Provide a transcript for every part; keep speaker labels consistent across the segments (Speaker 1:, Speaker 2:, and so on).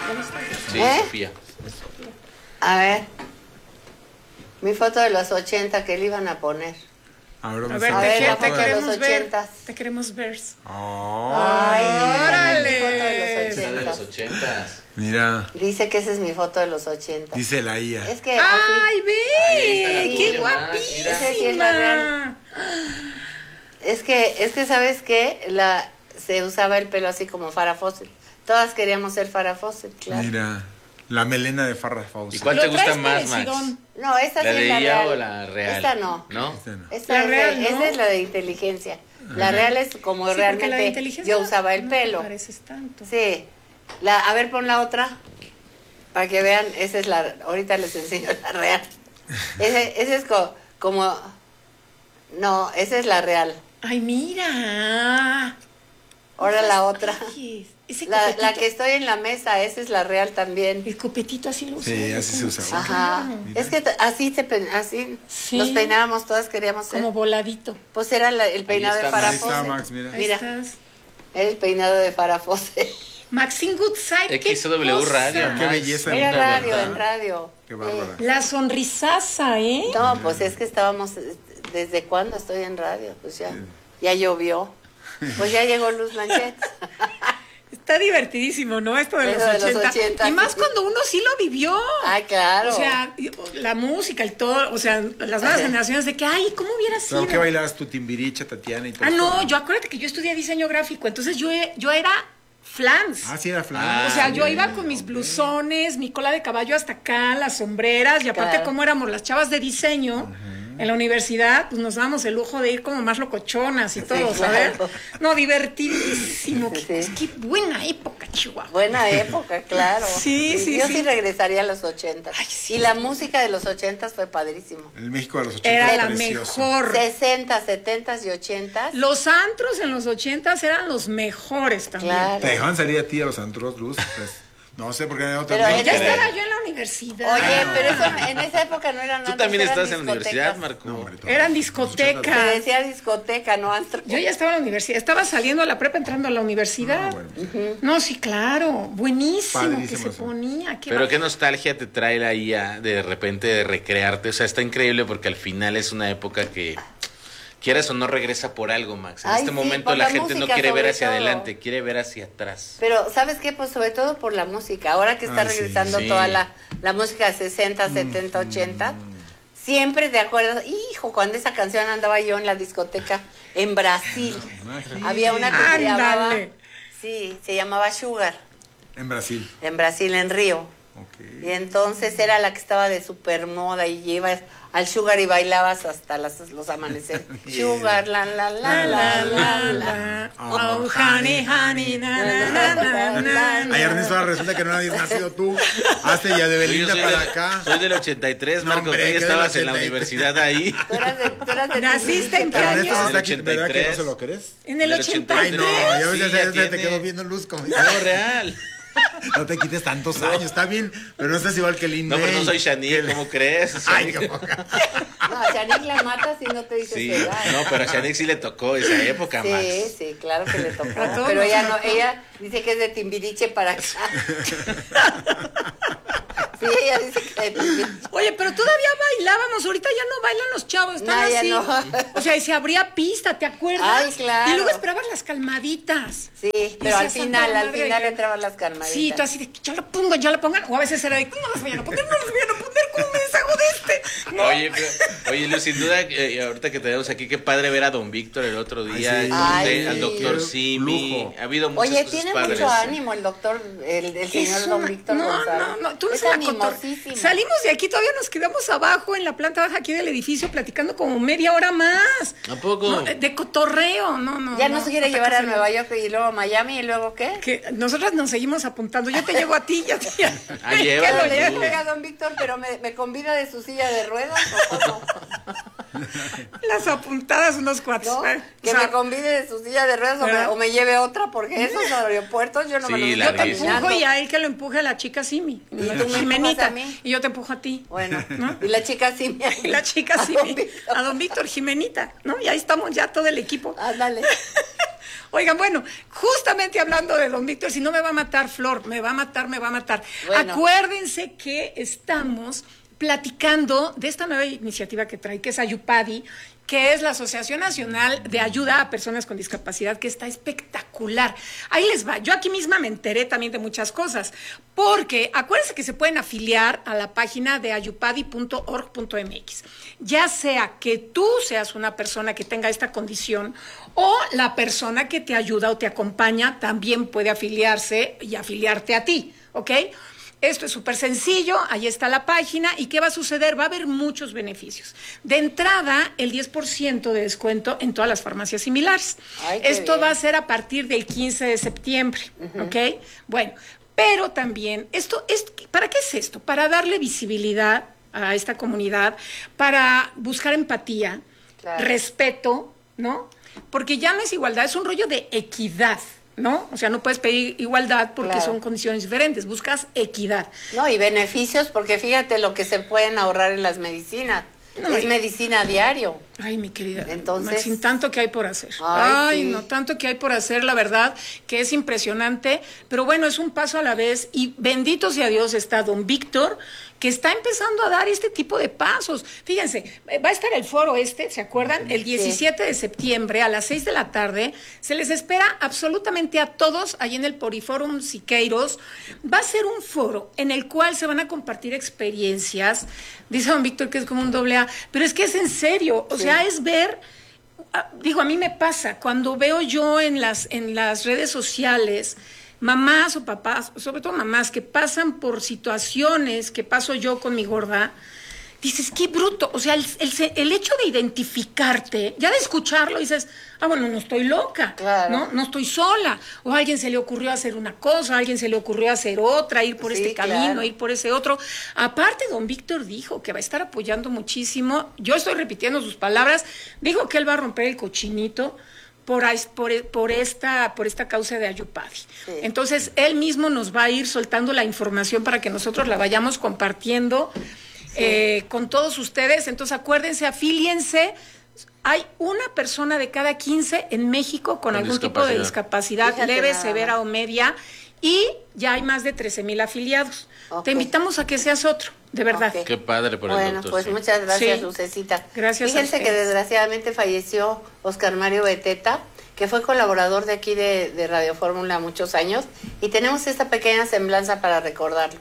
Speaker 1: Sí, Sofía.
Speaker 2: A ver. Mi foto de los 80 que le iban a poner.
Speaker 3: A
Speaker 2: A ver,
Speaker 3: la
Speaker 2: te
Speaker 3: foto de-
Speaker 2: queremos ver.
Speaker 4: Te queremos ver.
Speaker 2: Ay,
Speaker 4: órale.
Speaker 2: mi foto de
Speaker 1: Esa de los
Speaker 2: los
Speaker 1: 80.
Speaker 3: Mira,
Speaker 2: Dice que esa es mi foto de los 80.
Speaker 3: dice la IA.
Speaker 2: Es que
Speaker 4: ¡Ay,
Speaker 1: Ahí está
Speaker 4: ve!
Speaker 1: la
Speaker 4: ¡Qué
Speaker 1: tuya, Max, mira.
Speaker 2: Esa sí es la
Speaker 4: guapísima!
Speaker 2: es que ¿sabes qué? Se usaba el pelo así como Farrah Fawcett. Todas queríamos ser Farrah Fawcett, claro.
Speaker 3: Mira, la melena de Farrah
Speaker 1: ¿Y
Speaker 3: Fawcett.
Speaker 1: cuál
Speaker 4: Lo
Speaker 1: te gusta
Speaker 4: traes
Speaker 1: más, Max?
Speaker 4: parecidón.
Speaker 2: No, esta
Speaker 1: ¿La
Speaker 2: sí
Speaker 1: de
Speaker 2: es la
Speaker 1: IA
Speaker 2: real.
Speaker 1: o la real?
Speaker 2: Esta no.
Speaker 1: ¿No?
Speaker 3: Esta no.
Speaker 2: Esta
Speaker 4: La
Speaker 2: es
Speaker 4: real, ¿no?
Speaker 2: esa es la de inteligencia. La real es como
Speaker 4: Sí, porque la de
Speaker 2: realmente
Speaker 4: inteligencia
Speaker 2: yo usaba el
Speaker 4: no te
Speaker 2: pelo.
Speaker 4: pareces tanto.
Speaker 2: Sí. A ver, pon la otra. Para que vean, esa es la... Ahorita les enseño la real. Ese es como... No, esa es la real.
Speaker 4: ¡Ay, mira!
Speaker 2: Ahora la otra.
Speaker 4: Ay, ese
Speaker 2: La
Speaker 4: copetito.
Speaker 2: que estoy en la mesa, esa es la real también.
Speaker 4: El copetito así lo
Speaker 3: Sí,
Speaker 4: usaba,
Speaker 3: así se
Speaker 4: como-
Speaker 3: usaba.
Speaker 2: Ajá.
Speaker 3: Mira.
Speaker 2: Es que así
Speaker 4: Sí.
Speaker 2: nos peinábamos, todas queríamos ser.
Speaker 4: como voladito.
Speaker 2: Pues era el peinado de
Speaker 1: está,
Speaker 2: Farrah
Speaker 3: Ahí está,
Speaker 2: Fawcett.
Speaker 3: Max, mira.
Speaker 4: Ahí
Speaker 2: Mira.
Speaker 4: estás.
Speaker 2: Era el peinado de Farrah Fawcett.
Speaker 4: Maxine Goodside. ¿qué
Speaker 1: XW
Speaker 4: cosa?
Speaker 1: Radio,
Speaker 3: Qué
Speaker 1: Max.
Speaker 3: belleza.
Speaker 2: Era
Speaker 3: Era
Speaker 2: radio,
Speaker 1: ¿verdad?
Speaker 2: en radio.
Speaker 3: Qué bárbara.
Speaker 4: La sonrisaza, ¿eh?
Speaker 2: No, pues es que estábamos... ¿Desde cuándo estoy en radio? Pues ya llovió. Pues ya llegó Luz Blanchet.
Speaker 4: Está divertidísimo, ¿no? Esto de,
Speaker 2: Eso
Speaker 4: los,
Speaker 2: de los
Speaker 4: 80.
Speaker 2: 80,
Speaker 4: Y más
Speaker 2: sí.
Speaker 4: cuando uno sí lo vivió.
Speaker 2: Ay, claro.
Speaker 4: O sea, la música, el todo, o sea, las nuevas generaciones de que, ay, ¿cómo hubiera sido?
Speaker 3: ¿Pero qué bailabas tu Timbiriche, Tatiana y todo
Speaker 4: Ah,
Speaker 3: eso?
Speaker 4: no, yo acuérdate que yo estudié diseño gráfico, entonces yo era flans.
Speaker 3: Ah, sí, era flan.
Speaker 1: Ah,
Speaker 4: O sea, yo
Speaker 1: bien,
Speaker 4: iba con mis blusones, mi cola de caballo hasta acá, las sombreras, y aparte
Speaker 2: Claro.
Speaker 4: como éramos las chavas de diseño en la universidad, pues nos dábamos el lujo de ir como más locochonas y todo, ¿sabes?
Speaker 2: claro.
Speaker 4: No, divertidísimo.
Speaker 2: Sí.
Speaker 4: Qué buena época, Chihuahua.
Speaker 2: Buena época, claro.
Speaker 4: Sí,
Speaker 2: Yo
Speaker 4: sí.
Speaker 2: sí regresaría a los 80.
Speaker 4: Ay, sí.
Speaker 2: Y la música de los 80 fue padrísimo.
Speaker 3: El México de los 80
Speaker 4: Era
Speaker 3: es
Speaker 4: la
Speaker 3: precioso.
Speaker 4: mejor.
Speaker 2: 60, 70 y 80.
Speaker 4: Los antros en los 80 eran los mejores también.
Speaker 2: Claro.
Speaker 3: ¿Te dejaban salir a ti a los antros, Luz? Pues, no sé, porque no
Speaker 2: Pero
Speaker 3: también.
Speaker 4: Ya
Speaker 2: Pero-
Speaker 4: estaba yo en la universidad.
Speaker 2: Oye, pero eso, en esa época no eran
Speaker 1: Tú
Speaker 2: antros,
Speaker 1: también
Speaker 2: eran
Speaker 1: estás en la universidad,
Speaker 2: discotecas.
Speaker 1: Marco.
Speaker 3: No, hombre, todo.
Speaker 4: Eran
Speaker 2: Se
Speaker 4: discotecas.
Speaker 2: decía discoteca, no antro.
Speaker 4: Yo ya estaba en la universidad, estaba saliendo a la prepa, entrando a la universidad.
Speaker 3: Ah, bueno.
Speaker 4: No, sí, claro, buenísimo
Speaker 3: Padrísimo
Speaker 4: que se
Speaker 3: eso.
Speaker 4: ponía.
Speaker 1: Pero qué nostalgia te trae la IA de repente de recrearte. O sea, está increíble porque al final es una época que, quieras o no, regresa por algo, Max. En
Speaker 2: Ay,
Speaker 1: este
Speaker 2: sí,
Speaker 1: momento
Speaker 2: por
Speaker 1: la
Speaker 2: la
Speaker 1: gente no
Speaker 2: música,
Speaker 1: quiere ver
Speaker 2: sobre
Speaker 1: hacia
Speaker 2: todo.
Speaker 1: adelante, quiere ver hacia atrás.
Speaker 2: Pero, ¿sabes qué? Pues sobre todo por la música. Ahora que está
Speaker 3: Ah, sí,
Speaker 2: regresando
Speaker 1: sí.
Speaker 2: toda la música de 60, 70, 80, siempre te acuerdas, hijo, cuando esa canción andaba yo en la discoteca en Brasil. Había una que se llamaba,
Speaker 4: Ándale.
Speaker 2: sí, se llamaba Sugar,
Speaker 3: En Brasil.
Speaker 2: en Brasil, en Río.
Speaker 3: Ok.
Speaker 2: Y entonces era la que estaba de super moda y ibas al Sugar y bailabas hasta los amaneceres. Sugar, la, la, la, la, la, la.
Speaker 4: Oh, honey, honey, na, na, na, na, na.
Speaker 3: Ay, Ernesto, ahora resulta que no habías nacido tú. Hazte ya de
Speaker 1: Yo
Speaker 3: Belinda
Speaker 1: soy
Speaker 3: para
Speaker 1: del-
Speaker 3: acá.
Speaker 1: Soy del 83,
Speaker 3: No,
Speaker 1: Marco.
Speaker 3: hombre,
Speaker 1: tú ya
Speaker 3: que del
Speaker 1: estabas en la
Speaker 3: 83.
Speaker 1: universidad ahí.
Speaker 2: Tú eras de
Speaker 4: ¿Naciste en qué
Speaker 3: Pero
Speaker 4: año?
Speaker 3: Ernesto se está aquí,
Speaker 1: Del
Speaker 3: ¿verdad que no
Speaker 1: 83.
Speaker 3: se lo crees?
Speaker 4: En el
Speaker 1: Del
Speaker 4: 83.
Speaker 3: Ay, no, ya ves,
Speaker 1: Sí,
Speaker 3: ya
Speaker 1: ya
Speaker 3: te
Speaker 1: tiene.
Speaker 3: quedó viendo Luz como...
Speaker 1: No, real.
Speaker 3: No te quites tantos años, está bien, pero no estás igual que el
Speaker 1: No, pero no soy Shanique, ¿cómo crees?
Speaker 3: Ay, qué poca.
Speaker 2: No, a Shanique la matas y no te dice
Speaker 1: Sí,
Speaker 2: su edad.
Speaker 1: no, pero a Shanique sí le tocó esa época,
Speaker 2: Sí,
Speaker 1: Max.
Speaker 2: sí, claro que le tocó.
Speaker 4: A todos
Speaker 2: Pero
Speaker 4: nos
Speaker 2: ella
Speaker 4: tocó.
Speaker 2: no, ella dice que es de Timbiriche para acá. Sí, ella dice que de Timbiriche.
Speaker 4: Oye, pero todavía bailábamos, ahorita ya no bailan los chavos, están
Speaker 2: No, ya
Speaker 4: así.
Speaker 2: no.
Speaker 4: O sea, y se abría pista, ¿te acuerdas?
Speaker 2: Ay, claro.
Speaker 4: Y luego esperabas las calmaditas.
Speaker 2: Sí, pero al
Speaker 4: decía,
Speaker 2: final,
Speaker 4: Santa
Speaker 2: al
Speaker 4: madre,
Speaker 2: final
Speaker 4: que-
Speaker 2: entraban las calmaditas.
Speaker 4: Sí, tú así de, ya la pongan. O a veces era de, no las vayan a poner, no las vayan a poner, ¿cómo me deshago de este? No.
Speaker 1: Oye, Luz, sin duda, ahorita que tenemos aquí, qué padre ver a Don Víctor el otro día,
Speaker 3: sí.
Speaker 2: Ay,
Speaker 1: al
Speaker 2: sí.
Speaker 1: doctor
Speaker 3: Qué
Speaker 1: Simi,
Speaker 3: lujo.
Speaker 1: ha habido muchas
Speaker 2: Oye,
Speaker 1: cosas
Speaker 2: tiene
Speaker 1: padres.
Speaker 2: mucho ánimo el doctor, el señor
Speaker 4: Es
Speaker 2: don
Speaker 4: una-
Speaker 2: Víctor
Speaker 4: no,
Speaker 2: González.
Speaker 4: no, tú no
Speaker 2: es
Speaker 4: se la cotor-
Speaker 2: animosísimo.
Speaker 4: Salimos de aquí, todavía nos quedamos abajo en la planta baja aquí del edificio platicando como media hora más.
Speaker 1: ¿A poco?
Speaker 4: No, de cotorreo, no.
Speaker 2: Ya nos quiere
Speaker 4: hasta
Speaker 2: llevar
Speaker 4: que
Speaker 2: a
Speaker 4: se-
Speaker 2: Nueva York y luego a Miami y luego ¿qué?
Speaker 4: Que nosotras nos seguimos apuntando. Yo te llevo a ti, ya te
Speaker 1: Ah,
Speaker 4: que
Speaker 1: llévalo,
Speaker 4: lo
Speaker 1: sí.
Speaker 4: lleve.
Speaker 2: Oiga, don Víctor, pero me convida de su silla de ruedas o cómo?
Speaker 4: Las apuntadas unos cuates.
Speaker 2: ¿No?
Speaker 4: ¿eh?
Speaker 2: Que
Speaker 4: O sea,
Speaker 2: me convide de su silla de ruedas
Speaker 4: ¿verdad?
Speaker 2: o me lleve otra, porque esos aeropuertos yo no me
Speaker 1: Sí,
Speaker 2: los
Speaker 1: la
Speaker 2: veo
Speaker 4: yo te
Speaker 1: larguísimo.
Speaker 4: empujo
Speaker 2: caminando.
Speaker 4: y a él que lo empuje a la chica Simi.
Speaker 2: ¿Y tú me
Speaker 4: Jimenita.
Speaker 2: empujas a mí?
Speaker 4: Y yo te empujo a ti.
Speaker 2: Bueno,
Speaker 4: ¿No?
Speaker 2: y la chica sí me...
Speaker 4: Y la chica
Speaker 2: a
Speaker 4: Simi.
Speaker 2: don Víctor.
Speaker 4: A don Víctor Jimenita, ¿no? Y ahí estamos ya todo el equipo.
Speaker 2: Ándale.
Speaker 4: Oigan, bueno, justamente hablando de don Víctor, si no me va a matar Flor, me va a matar. Bueno. Acuérdense que estamos platicando de esta nueva iniciativa que trae, que es Ayupadi, que es la Asociación Nacional de Ayuda a Personas con Discapacidad, que está espectacular. Ahí les va. Yo aquí misma me enteré también de muchas cosas, porque acuérdense que se pueden afiliar a la página de ayupadi.org.mx, ya sea que tú seas una persona que tenga esta condición o la persona que te ayuda o te acompaña también puede afiliarse y afiliarte a ti, ¿ok? Esto es súper sencillo, ahí está la página. ¿Y qué va a suceder? Va a haber muchos beneficios. De entrada, el 10% de descuento en todas las farmacias similares.
Speaker 2: Ay,
Speaker 4: esto
Speaker 2: bien.
Speaker 4: va a ser a partir del 15 de septiembre, ¿ok? Bueno, pero también, ¿para qué es esto? Para darle visibilidad a esta comunidad, para buscar empatía,
Speaker 2: Claro.
Speaker 4: respeto, ¿no? Porque ya no es igualdad, es un rollo de equidad, ¿no? O sea, no puedes pedir igualdad porque
Speaker 2: Claro.
Speaker 4: son condiciones diferentes, buscas equidad.
Speaker 2: No, y beneficios, porque fíjate lo que se pueden ahorrar en las medicinas.
Speaker 4: No,
Speaker 2: es
Speaker 4: y-
Speaker 2: medicina a diario.
Speaker 4: Ay, mi querida,
Speaker 2: Entonces-
Speaker 4: Maxine, tanto que hay por hacer.
Speaker 2: Ay, sí.
Speaker 4: No, tanto que hay por hacer, la verdad, que es impresionante, pero bueno, es un paso a la vez y bendito sea Dios está don Víctor, que está empezando a dar este tipo de pasos. Fíjense, va a estar el foro ¿se acuerdan? El 17 de septiembre a las 6 de la tarde, se les espera absolutamente a todos allí en el Poriforum Siqueiros. Va a ser un foro en el cual se van a compartir experiencias. Dice don Víctor que es como un doble A, pero es que es en serio, o sea, es ver, digo, a mí me pasa, cuando veo yo en las redes sociales mamás o papás, sobre todo mamás, que pasan por situaciones que paso yo con mi gorda, dices, qué bruto. O sea, el hecho de identificarte, ya de escucharlo, dices, bueno, no estoy loca,
Speaker 2: Claro.
Speaker 4: no estoy sola. O a alguien se le ocurrió hacer una cosa, a alguien se le ocurrió hacer otra, ir por
Speaker 2: Sí,
Speaker 4: este
Speaker 2: claro.
Speaker 4: camino, ir por ese otro. Aparte, don Víctor dijo que va a estar apoyando muchísimo. Yo estoy repitiendo sus palabras. Dijo que él va a romper el cochinito por esta causa de Ayupadi.
Speaker 2: Sí.
Speaker 4: Entonces, él mismo nos va a ir soltando la información para que nosotros la vayamos compartiendo con todos ustedes. Entonces, acuérdense, afíliense. Hay una persona de cada 15 en México con algún tipo de discapacidad
Speaker 2: Fíjate
Speaker 4: leve,
Speaker 2: nada
Speaker 4: severa
Speaker 2: más.
Speaker 4: o media, y ya hay más de 13,000 afiliados.
Speaker 2: Ok.
Speaker 4: Te invitamos a que seas otro, de verdad.
Speaker 2: Ok.
Speaker 1: Qué padre por el
Speaker 2: Bueno,
Speaker 1: doctor.
Speaker 2: pues
Speaker 1: sí.
Speaker 2: muchas gracias,
Speaker 4: Sí.
Speaker 2: Lucecita.
Speaker 4: Gracias a
Speaker 2: Fíjense que
Speaker 4: ustedes.
Speaker 2: desgraciadamente falleció Oscar Mario Beteta, que fue colaborador de aquí de Radio Fórmula muchos años, y tenemos esta pequeña semblanza para recordarlo.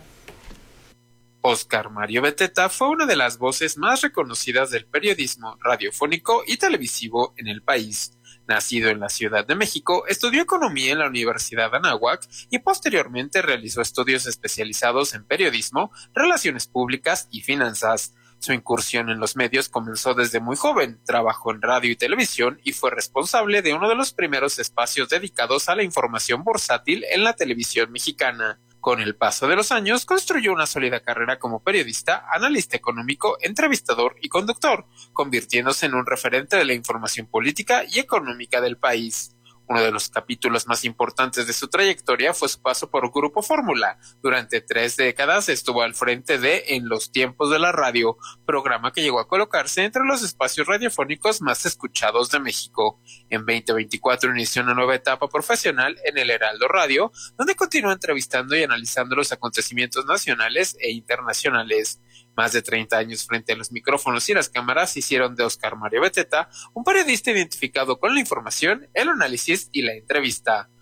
Speaker 5: Oscar Mario Beteta fue una de las voces más reconocidas del periodismo radiofónico y televisivo en el país. Nacido en la Ciudad de México, estudió economía en la Universidad de Anáhuac y posteriormente realizó estudios especializados en periodismo, relaciones públicas y finanzas. Su incursión en los medios comenzó desde muy joven, trabajó en radio y televisión y fue responsable de uno de los primeros espacios dedicados a la información bursátil en la televisión mexicana. Con el paso de los años, construyó una sólida carrera como periodista, analista económico, entrevistador y conductor, convirtiéndose en un referente de la información política y económica del país. Uno de los capítulos más importantes de su trayectoria fue su paso por Grupo Fórmula. Durante 3 décadas estuvo al frente de En los tiempos de la radio, programa que llegó a colocarse entre los espacios radiofónicos más escuchados de México. En 2024 inició una nueva etapa profesional en el Heraldo Radio, donde continúa entrevistando y analizando los acontecimientos nacionales e internacionales. Más de 30 años frente a los micrófonos y las cámaras hicieron de Oscar Mario Beteta un periodista identificado con la información, el análisis y la entrevista.